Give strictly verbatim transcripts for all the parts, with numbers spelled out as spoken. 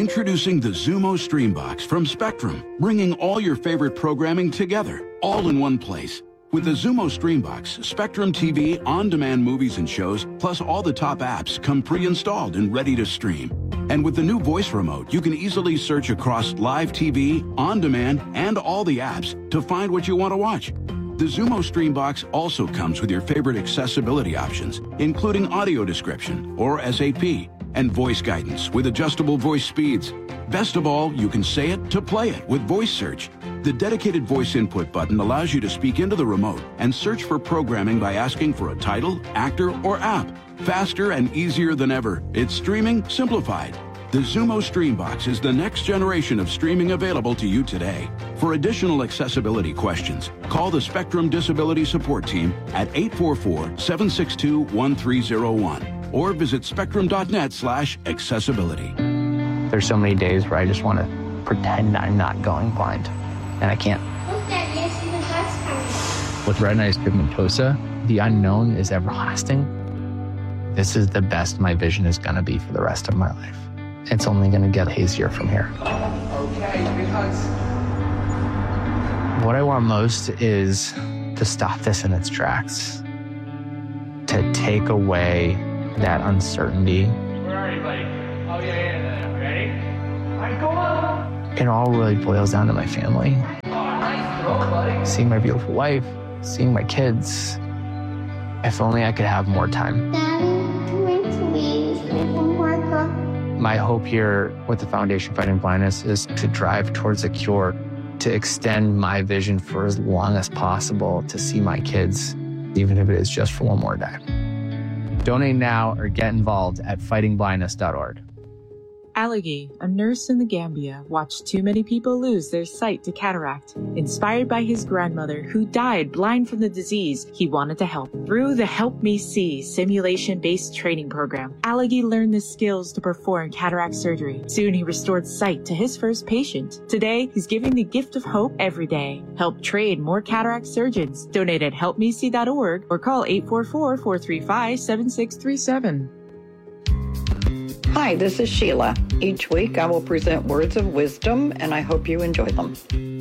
Introducing the Zumo Streambox from Spectrum, bringing all your favorite programming together, all in one place. With the Zumo Streambox, Spectrum T V on-demand movies and shows, plus all the top apps come pre-installed and ready to stream. And with the new voice remote, you can easily search across live T V, on-demand, and all the apps to find what you want to watch. The Zumo Streambox also comes with your favorite accessibility options, including audio description, or S A P, and voice guidance with adjustable voice speeds. Best of all, you can say it to play it with voice search. The dedicated voice input button allows you to speak into the remote and search for programming by asking for a title, actor, or app. Faster and easier than ever. It's streaming simplified. The Zumo Streambox is the next generation of streaming available to you today. For additional accessibility questions, call the Spectrum Disability Support Team at eight four four, seven six two, one three zero one or visit spectrum.net slash accessibility. There's so many days where I just want to pretend I'm not going blind, and I can't. With retinitis pigmentosa, the unknown is everlasting. This is the best my vision is going to be for the rest of my life. It's only going to get hazier from here. Okay, big hugs. What I want most is to stop this in its tracks, to take away that uncertainty. Where are you, buddy? Oh, yeah, yeah, yeah. Ready? All right, go on. It all really boils down to my family. Oh, nice throw, buddy. Seeing my beautiful wife, seeing my kids. If only I could have more time. My hope here with the Foundation Fighting Blindness is to drive towards a cure, to extend my vision for as long as possible, to see my kids, even if it is just for one more day. Donate now or get involved at fighting blindness dot org. Alagi, a nurse in the Gambia, watched too many people lose their sight to cataract. Inspired by his grandmother, who died blind from the disease, he wanted to help. Through the Help Me See simulation-based training program, Alagi learned the skills to perform cataract surgery. Soon he restored sight to his first patient. Today, he's giving the gift of hope every day. Help train more cataract surgeons. Donate at help me see dot org or call eight four four, four three five, seven six three seven. Hi, this is Sheila. Each week I will present words of wisdom, and I hope you enjoy them.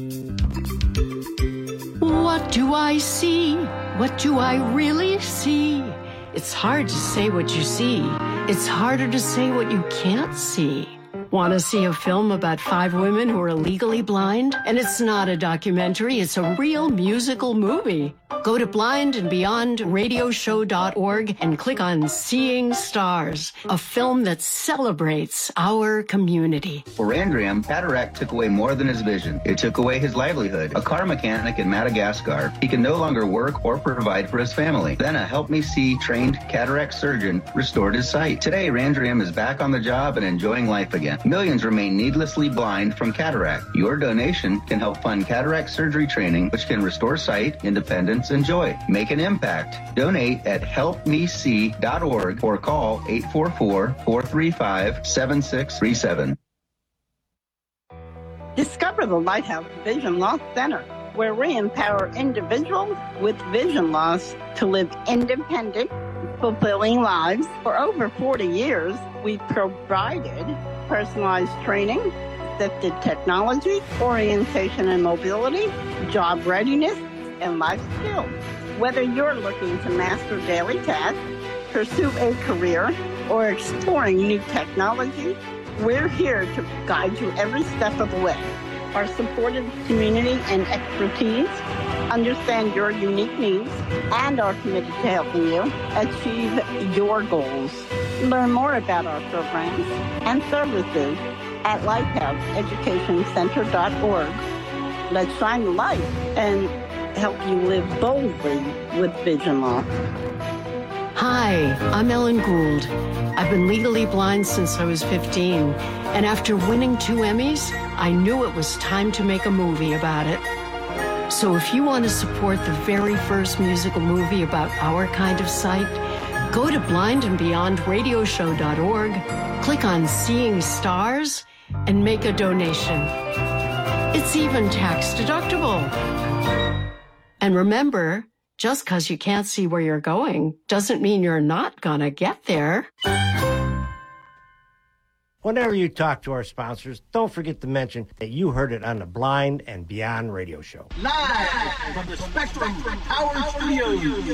What do I see? What do I really see? It's hard to say what you see. It's harder to say what you can't see. Want to see a film about five women who are legally blind? And it's not a documentary, it's a real musical movie. Go to blind and beyond radio show dot org and click on Seeing Stars, a film that celebrates our community. For Randriam, cataract took away more than his vision. It took away his livelihood. A car mechanic in Madagascar, he can no longer work or provide for his family. Then a Help Me See trained cataract surgeon restored his sight. Today, Randriam is back on the job and enjoying life again. Millions remain needlessly blind from cataract. Your donation can help fund cataract surgery training, which can restore sight, independence, and joy. Make an impact. Donate at help me see dot org or call eight four four, four three five, seven six three seven. Discover the Lighthouse Vision Loss Center, where we empower individuals with vision loss to live independent, fulfilling lives. For over forty years, we've provided personalized training, assisted technology, orientation and mobility, job readiness, and life skills. Whether you're looking to master daily tasks, pursue a career, or exploring new technology, we're here to guide you every step of the way. Our supportive community and expertise understand your unique needs and are committed to helping you achieve your goals. Learn more about our programs and services at lighthouse education center dot org. Let's shine the light and help you live boldly with vision loss. Hi, I'm Ellen Gould. I've been legally blind since I was fifteen, and after winning two Emmys, I knew it was time to make a movie about it. So if you want to support the very first musical movie about our kind of sight, go to blind and beyond radio show dot org, click on Seeing Stars, and make a donation. It's even tax deductible. And remember, just because you can't see where you're going doesn't mean you're not gonna get there. Whenever you talk to our sponsors, don't forget to mention that you heard it on the Blind and Beyond radio show. Live from the Spectrum Power Studios.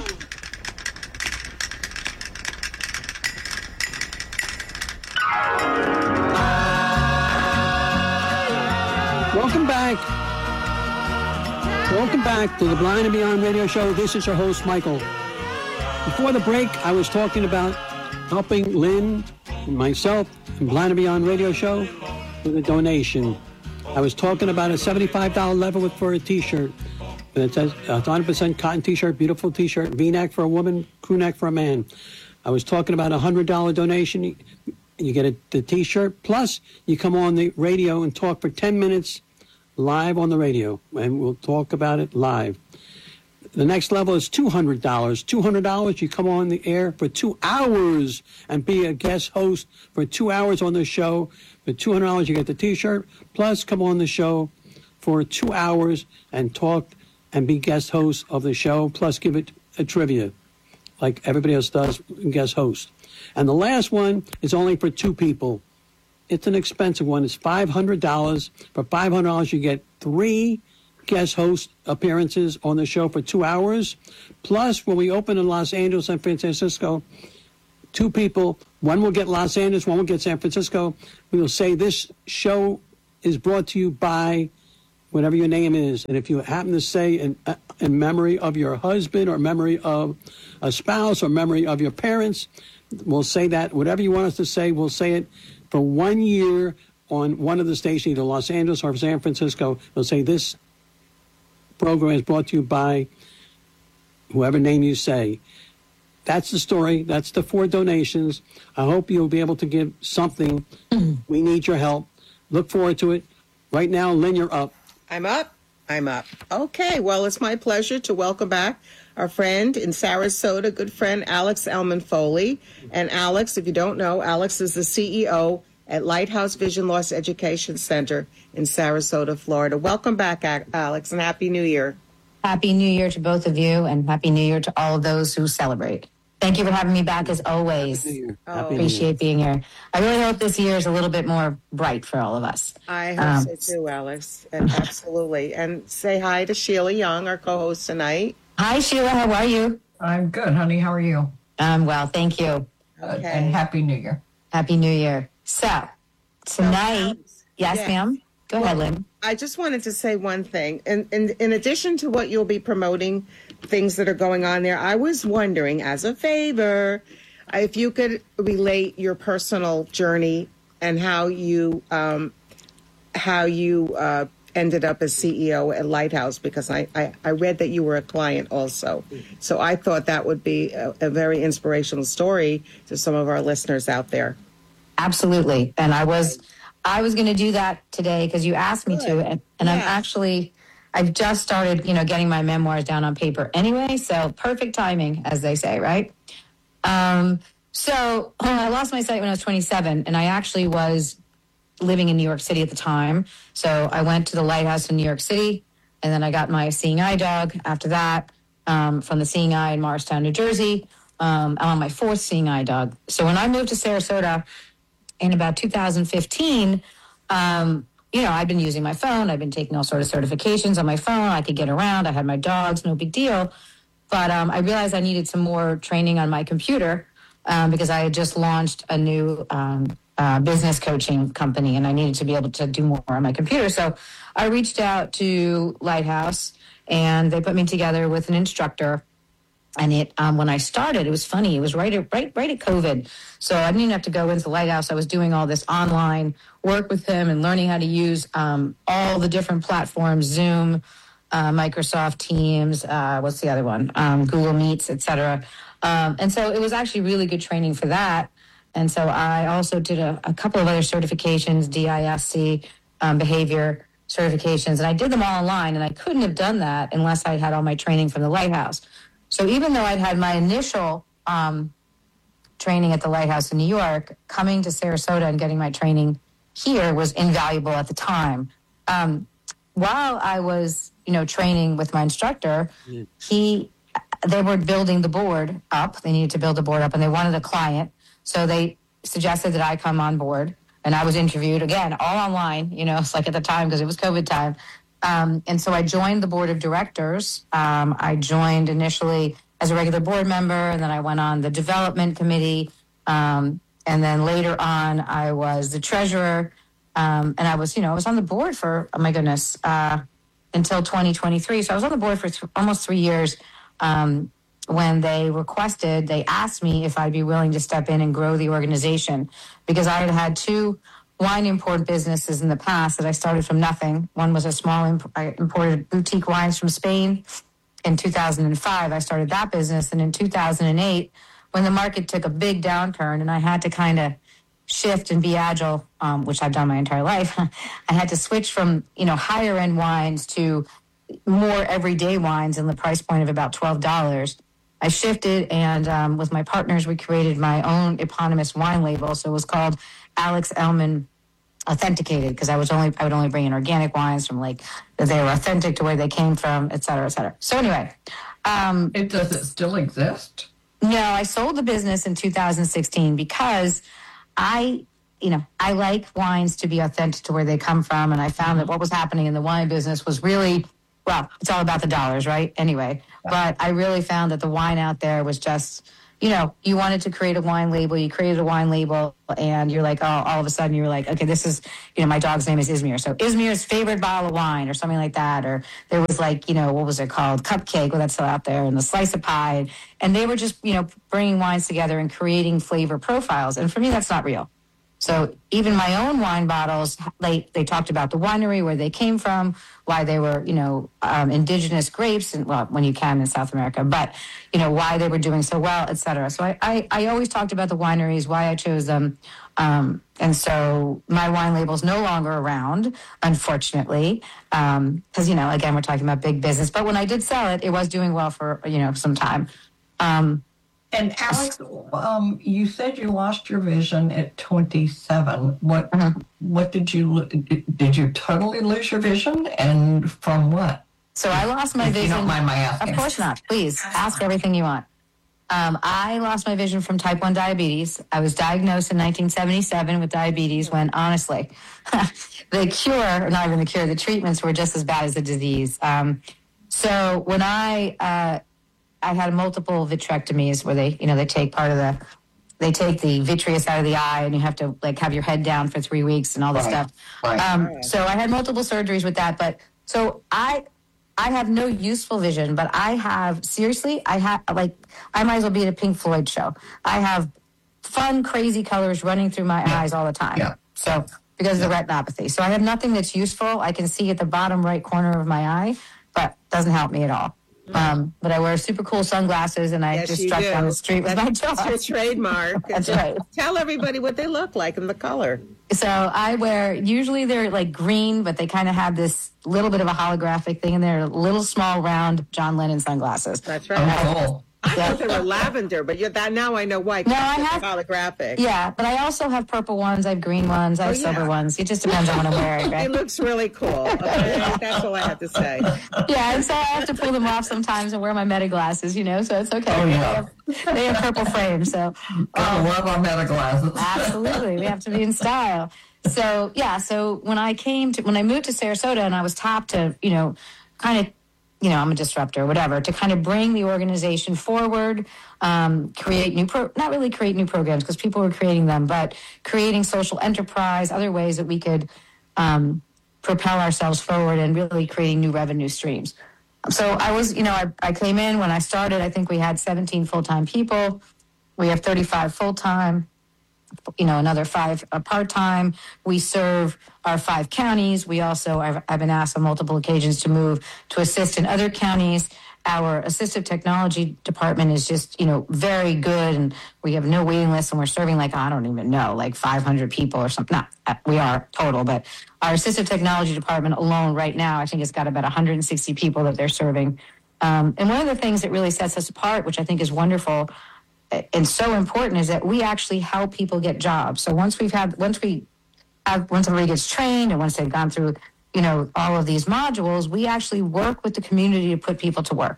Welcome back. Welcome back to the Blind and Beyond radio show. This is your host, Michael. Before the break, I was talking about helping Lynn and myself and Blind and Beyond radio show with a donation. I was talking about a seventy-five dollars level with for a t-shirt. And it says a one hundred percent cotton t-shirt, beautiful t-shirt, V-neck for a woman, crew neck for a man. I was talking about a one hundred dollars donation. You get a, the t-shirt, plus you come on the radio and talk for ten minutes live on the radio, and we'll talk about it live. The next level is two hundred dollars. two hundred dollars, you come on the air for two hours and be a guest host for two hours on the show. For two hundred dollars, you get the t-shirt, plus come on the show for two hours and talk and be guest host of the show, plus give it a trivia like everybody else does, guest host. And the last one is only for two people. It's an expensive one. It's five hundred dollars. For five hundred dollars, you get three guest host appearances on the show for two hours. Plus, when we open in Los Angeles and San Francisco, two people, one will get Los Angeles, one will get San Francisco. We will say this show is brought to you by whatever your name is. And if you happen to say in, uh, in memory of your husband or memory of a spouse or memory of your parents, we'll say that. Whatever you want us to say, we'll say it for one year on one of the stations, either Los Angeles or San Francisco. We'll say this program is brought to you by whoever name you say. That's the story. That's the four donations. I hope you'll be able to give something. We need your help. Look forward to it. Right now, Lynn, you're up. I'm up. I'm up. Okay. Well, it's my pleasure to welcome back our friend in Sarasota, good friend, Alex Ellman Foley. And Alex, if you don't know, Alex is the C E O at Lighthouse Vision Loss Education Center in Sarasota, Florida. Welcome back, Alex, and Happy New Year. Happy New Year to both of you, and Happy New Year to all of those who celebrate. Thank you for having me back, as always. Oh. Appreciate being here. I really hope this year is a little bit more bright for all of us. I hope um, so too, Alex. And absolutely. And say hi to Sheila Young, our co-host tonight. Hi, Sheila. How are you? I'm good, honey. How are you? Um, well, thank you. Okay. And Happy New Year. Happy New Year. So, tonight, yes, yes. ma'am. Go well, ahead, Lynn. I just wanted to say one thing. In, in, in addition to what you'll be promoting, things that are going on there, I was wondering, as a favor, if you could relate your personal journey and how you um, how you uh, ended up as C E O at Lighthouse, because I, I, I read that you were a client also. So I thought that would be a, a very inspirational story to some of our listeners out there. Absolutely. And I was I was going to do that today because you asked me Good. to. And, and Yeah. I'm actually, I've just started, you know, getting my memoirs down on paper anyway. So perfect timing, as they say, right? Um, so uh, I lost my sight when I was twenty-seven, and I actually was living in New York City at the time. So I went to the Lighthouse in New York City, and then I got my seeing eye dog after that um, from the seeing eye in Morristown, New Jersey. Um, I'm on my fourth seeing eye dog. So when I moved to Sarasota in about two thousand fifteen, um, you know, I'd been using my phone. I'd been taking all sorts of certifications on my phone. I could get around. I had my dogs, no big deal. But um, I realized I needed some more training on my computer um, because I had just launched a new um, uh, business coaching company, and I needed to be able to do more on my computer. So I reached out to Lighthouse, and they put me together with an instructor. And it, um, when I started, it was funny. It was right at, right, right at COVID. So I didn't even have to go into the Lighthouse. I was doing all this online work with him and learning how to use um, all the different platforms, Zoom, uh, Microsoft Teams, uh, what's the other one? Um, Google Meets, et cetera. Um, and so it was actually really good training for that. And so I also did a, a couple of other certifications, D I S C, um, behavior certifications. And I did them all online. And I couldn't have done that unless I had all my training from the Lighthouse. So even though I'd had my initial um, training at the Lighthouse in New York, coming to Sarasota and getting my training here was invaluable at the time. Um, while I was, you know, training with my instructor, mm. he, they were building the board up. They needed to build the board up, and they wanted a client. So they suggested that I come on board and I was interviewed again, all online, you know, it's like at the time because it was COVID time. Um, and so I joined the board of directors. Um, I joined initially as a regular board member, and then I went on the development committee. Um, and then later on, I was the treasurer. Um, and I was, you know, I was on the board for, oh my goodness, uh, until twenty twenty-three. So I was on the board for th- almost three years. Um, when they requested, they asked me if I'd be willing to step in and grow the organization, because I had had two wine import businesses in the past that I started from nothing. One was a small, imp- I imported boutique wines from Spain. In two thousand five, I started that business. And in two thousand eight, when the market took a big downturn and I had to kind of shift and be agile, um, which I've done my entire life, I had to switch from, you know, higher end wines to more everyday wines in the price point of about twelve dollars. I shifted, and um, with my partners, we created my own eponymous wine label. So it was called Alex Ellman Authenticated, because I was only I would only bring in organic wines from like that they were authentic to where they came from, et cetera, et cetera. So anyway, um, it does it still exist? No, I sold the business in two thousand sixteen because I, you know, I like wines to be authentic to where they come from, and I found that what was happening in the wine business was really, well, it's all about the dollars, right? Anyway, but I really found that the wine out there was just, you know, you wanted to create a wine label, you created a wine label, and you're like, oh, all of a sudden you're like, okay, this is, you know, my dog's name is Izmir. So Izmir's favorite bottle of wine or something like that. Or there was like, you know, what was it called? Cupcake, well, that's still out there, and the slice of pie. And they were just, you know, bringing wines together and creating flavor profiles. And for me, that's not real. So even my own wine bottles, they, they talked about the winery, where they came from, why they were, you know, um, indigenous grapes, and well, when you can in South America, but, you know, why they were doing so well, et cetera. So I, I, I always talked about the wineries, why I chose them. Um, and so my wine label's no longer around, unfortunately, because, um, you know, again, we're talking about big business. But when I did sell it, it was doing well for, you know, some time. Um, And Alex, um, you said you lost your vision at twenty-seven. What uh-huh. what did you did you totally lose your vision, and from what? So I lost my if vision. You don't mind my asking? Of course not. Please ask everything you want. Um, I lost my vision from type one diabetes. I was diagnosed in nineteen seventy-seven with diabetes. When honestly, the cure, or not even the cure, the treatments were just as bad as the disease. Um, so when I uh, I had multiple vitrectomies where they, you know, they take part of the, they take the vitreous out of the eye, and you have to like have your head down for three weeks and all this right. stuff. Right. Um, so I had multiple surgeries with that. But so I, I have no useful vision, but I have, seriously, I have like, I might as well be at a Pink Floyd show. I have fun, crazy colors running through my yeah. eyes all the time. Yeah. So because yeah. of the retinopathy. So I have nothing that's useful. I can see at the bottom right corner of my eye, but doesn't help me at all. Um, but I wear super cool sunglasses, and I yes, just struck down the street with that's, my dog. That's your trademark. That's right. Tell everybody what they look like and the color. So I wear, usually they're like green, but they kind of have this little bit of a holographic thing in there, little small round John Lennon sunglasses. That's right. Oh, cool. I yeah. thought they were lavender, but you're that now I know why. No, I have holographic. Yeah, but I also have purple ones, I have green ones, I have oh, silver yeah. ones. It just depends on what I'm wearing. Right? It looks really cool. Okay? That's all I have to say. Yeah, and so I have to pull them off sometimes and wear my meta glasses, you know, so it's okay. Oh, yeah. They have, they have purple frames, so. I um, love our meta glasses. Absolutely, we have to be in style. So yeah, so when I came to when I moved to Sarasota, and I was tapped to, you know, kind of. You know, I'm a disruptor, whatever, to kind of bring the organization forward, um, create new, pro- not really create new programs because people were creating them, but creating social enterprise, other ways that we could um, propel ourselves forward and really creating new revenue streams. So I was, you know, I, I came in when I started, I think we had seventeen full-time people. We have thirty-five full-time. You know, another five uh, part-time. We serve our five counties. We also, I've, I've been asked on multiple occasions to move to assist in other counties. Our assistive technology department is just, you know, very good, and we have no waiting lists, and we're serving like, I don't even know, like five hundred people or something. Not, we are total, but our assistive technology department alone right now, I think it's got about one hundred sixty people that they're serving. Um, and one of the things that really sets us apart, which I think is wonderful, and so important, is that we actually help people get jobs. So once we've had, once we have, once everybody gets trained and once they've gone through, you know, all of these modules, we actually work with the community to put people to work.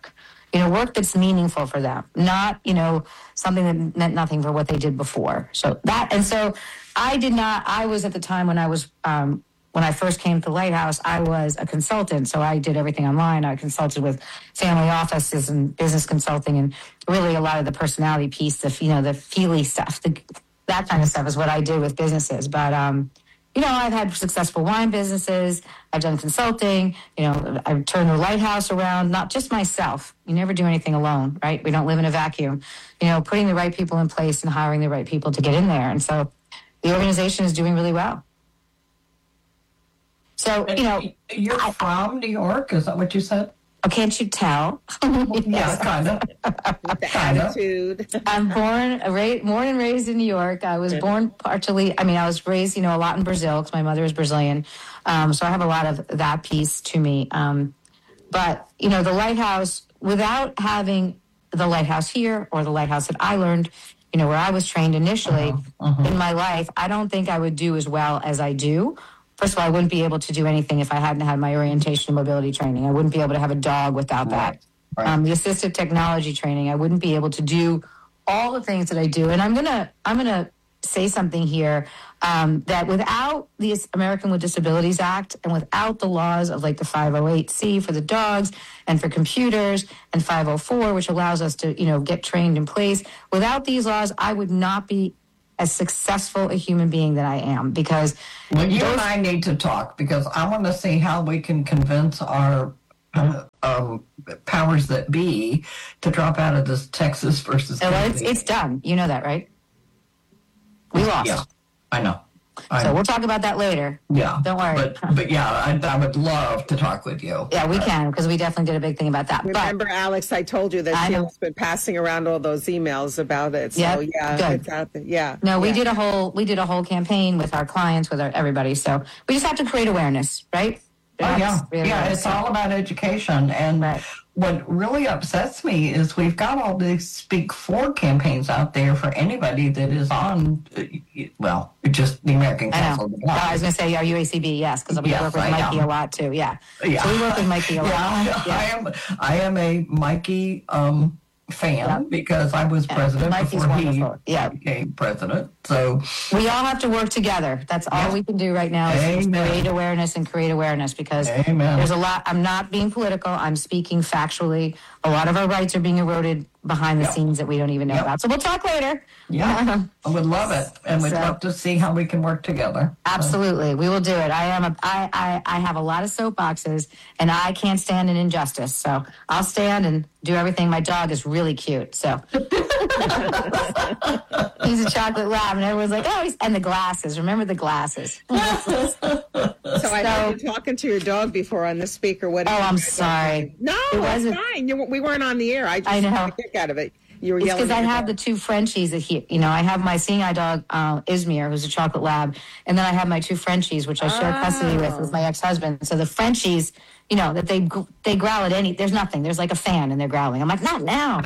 you know, work that's meaningful for them, not, you know, something that meant nothing for what they did before. So that, and so I did not, I was at the time when I was, um, when I first came to the Lighthouse, I was a consultant. So I did everything online. I consulted with family offices and business consulting, and really a lot of the personality piece, the, you know, the feely stuff, the, that kind of stuff is what I do with businesses. But, um, you know, I've had successful wine businesses. I've done consulting. You know, I've turned the Lighthouse around, not just myself. You never do anything alone, right? We don't live in a vacuum. You know, putting the right people in place and hiring the right people to get in there. And so the organization is doing really well. So, you know. You're I, from New York? Is that what you said? Oh, can't you tell? Yeah, kind of. The attitude. I'm born, ra- born and raised in New York. I was born partially, I mean, I was raised, you know, a lot in Brazil because my mother is Brazilian. Um, so I have a lot of that piece to me. Um, but, you know, the Lighthouse, without having the Lighthouse here or the Lighthouse that I learned, you know, where I was trained initially uh-huh, uh-huh. in my life, I don't think I would do as well as I do. First of all, I wouldn't be able to do anything if I hadn't had my orientation and mobility training. I wouldn't be able to have a dog without that. Right. Um, the assistive technology training, I wouldn't be able to do all the things that I do. And I'm gonna, I'm gonna say something here um, that without the American with Disabilities Act and without the laws of like the five oh eight C for the dogs and for computers and five oh four, which allows us to, you know, get trained in place, without these laws, I would not be as successful a human being that I am, because well, you those, and I need to talk, because I want to see how we can convince our uh, um, powers that be to drop out of this Texas versus. Oh, well, it's, it's done. You know that, right? We lost. Yeah, I know. I, so we'll talk about that later. Yeah. Don't worry. But, but yeah, I, I would love to talk with you. Yeah, we uh, can, because we definitely did a big thing about that. Remember, but, Alex, I told you that she's been passing around all those emails about it. So yep, yeah, good. It's out there. Yeah. No, we yeah. did a whole we did a whole campaign with our clients, with our, everybody. So we just have to create awareness, right? Oh, yeah. Yeah, it's all about education. And right. what really upsets me is we've got all these Speak For campaigns out there for anybody that is on, well, just the American Council of the Blind. I was going to say, are you A C B? Yes, because we yes, work with I Mikey am. a lot, too. Yeah. yeah. So we work with Mikey a lot. Yeah, yeah. I am I am a Mikey um, fan yeah. because I was yeah. president Mikey's before wonderful. he yeah. became president. So we all have to work together. That's all yeah. we can do right now is Amen. create awareness and create awareness, because Amen. there's a lot. I'm not being political. I'm speaking factually. A lot of our rights are being eroded behind the yep. scenes that we don't even know yep. about. So we'll talk later. Yeah, I would love it, and we'd so, love to see how we can work together. Absolutely, so. we will do it. I am a, I, I, I have a lot of soapboxes, and I can't stand an injustice. So I'll stand and do everything. My dog is really cute, so he's a chocolate lab, and everyone's like, oh, he's, and the glasses. Remember the glasses. So I heard you talking to your dog before on the speaker. What? Oh, I'm sorry. No, it wasn't fine. You, we weren't on the air. I just I know. got a kick out of it. You were it's yelling. because I have dog. the two Frenchies that he, you know, I have my seeing eye dog, uh, Izmir, who's a chocolate lab, and then I have my two Frenchies, which I share oh. custody with with my ex-husband. So the Frenchies, you know, that they they growl at any. There's nothing. There's like a fan, and they're growling. I'm like, not now.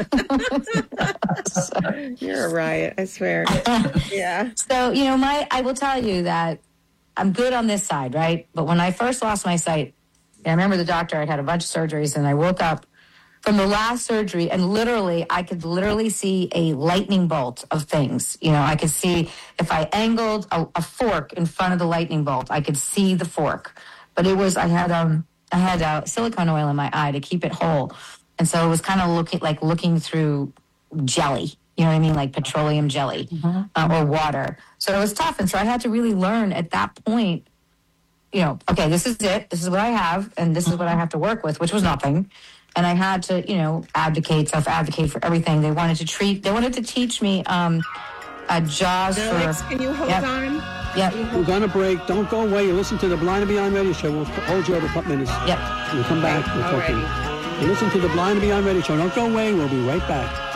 so, You're a riot, I swear. Yeah. So you know, my I will tell you that I'm good on this side, right? But when I first lost my sight, I remember the doctor. I'd had a bunch of surgeries, and I woke up from the last surgery, and literally, I could literally see a lightning bolt of things. You know, I could see if I angled a, a fork in front of the lightning bolt, I could see the fork. But it was, I had um, I had uh, silicone oil in my eye to keep it whole, and so it was kind of looking like looking through jelly. You know what I mean, like petroleum jelly mm-hmm. uh, or water. So it was tough, and so I had to really learn at that point. You know, okay, this is it. This is what I have, and this is what I have to work with, which was nothing. And I had to, you know, advocate, self-advocate for everything. They wanted to treat, they wanted to teach me um, a JAWS Alex, for... can you hold yep. on? Yeah. We're going to break. Don't go away. You listen to the Blind and Beyond Radio Show. We'll hold you over a couple minutes. Yep. We'll come back. We'll talk to you. You listen to the Blind and Beyond Radio Show. Don't go away. We'll be right back.